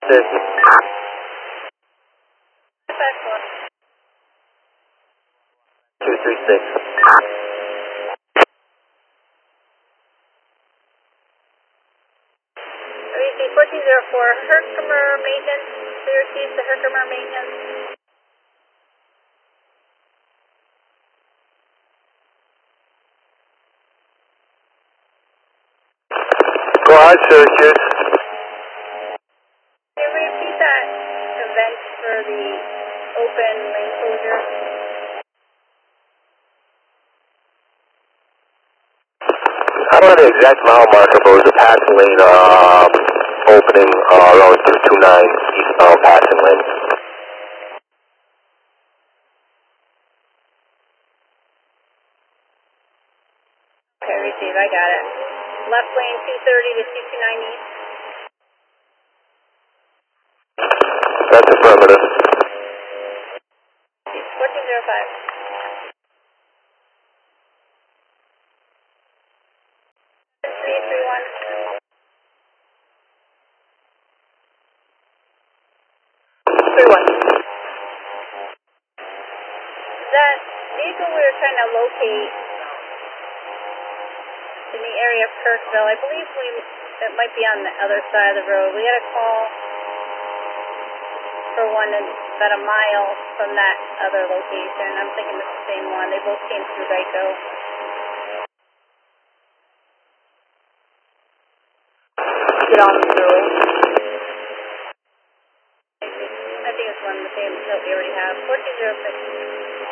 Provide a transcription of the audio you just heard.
236. 236. REC 1404, Herkimer Maintenance, clear received to Herkimer Maintenance. Go ahead, Syracuse. Can we repeat that event for the open lane closure? I don't know the exact mile marker, but it was a passing lane opening around 229 eastbound passing lane. Okay, receive, I got it. Left lane 230 to 229 east. That's affirmative. 1405. 331. That vehicle we were trying to locate in the area of Kirkville, I believe it might be on the other side of the road. We got a call for one about a mile from that other location. I'm thinking it's the same one. They both came through Geico. Get on through. I think it's one of the same that we already have. 1406.